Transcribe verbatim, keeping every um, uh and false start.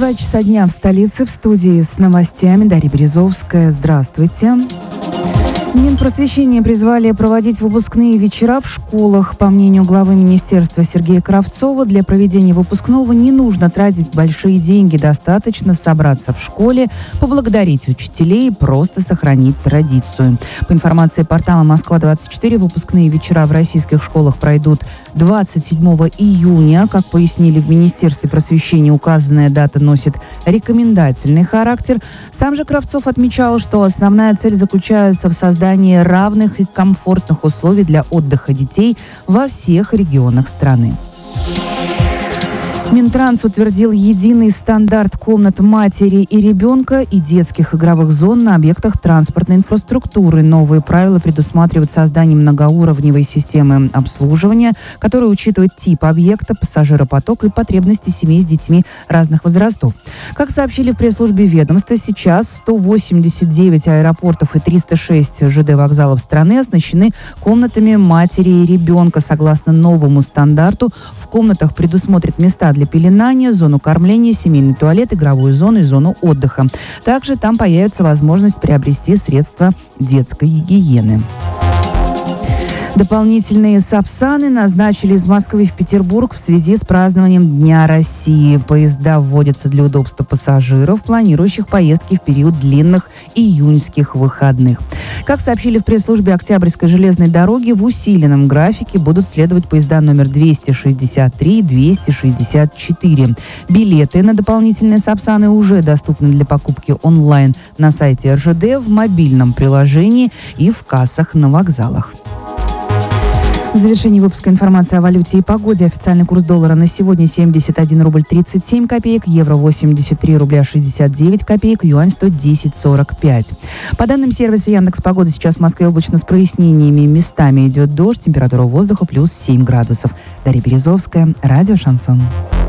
Два часа дня в столице, в студии с новостями Дарья Березовская. Здравствуйте. Минпросвещение призвали проводить выпускные вечера в школах. По мнению главы министерства Сергея Кравцова, для проведения выпускного не нужно тратить большие деньги. Достаточно собраться в школе, поблагодарить учителей и просто сохранить традицию. По информации портала Москва двадцать четыре, выпускные вечера в российских школах пройдут двадцать седьмого июня. Как пояснили в Министерстве просвещения, указанная дата носит рекомендательный характер. Сам же Кравцов отмечал, что основная цель заключается в создании равных и комфортных условий для отдыха детей во всех регионах страны. Минтранс утвердил единый стандарт комнат матери и ребенка и детских игровых зон на объектах транспортной инфраструктуры. Новые правила предусматривают создание многоуровневой системы обслуживания, которая учитывает тип объекта, пассажиропоток и потребности семей с детьми разных возрастов. Как сообщили в пресс-службе ведомства, сейчас сто восемьдесят девять аэропортов и триста шесть ЖД вокзалов страны оснащены комнатами матери и ребенка. Согласно новому стандарту, в комнатах предусмотрят места для пеленания, зону кормления, семейный туалет, игровую зону и зону отдыха. Также там появится возможность приобрести средства детской гигиены. Дополнительные сапсаны назначили из Москвы в Петербург в связи с празднованием Дня России. Поезда вводятся для удобства пассажиров, планирующих поездки в период длинных июньских выходных. Как сообщили в пресс-службе Октябрьской железной дороги, в усиленном графике будут следовать поезда номер двести шестьдесят три и двести шестьдесят четыре. Билеты на дополнительные сапсаны уже доступны для покупки онлайн на сайте эр жэ дэ, в мобильном приложении и в кассах на вокзалах. В завершении выпуска информация о валюте и погоде. Официальный курс доллара на сегодня семьдесят один рубль тридцать семь копеек, евро восемьдесят три рубля шестьдесят девять копеек, юань сто десять сорок пять. По данным сервиса Яндекс.Погода, сейчас в Москве облачно с прояснениями. Местами идет дождь, температура воздуха плюс семь градусов. Дарья Березовская, радио «Шансон».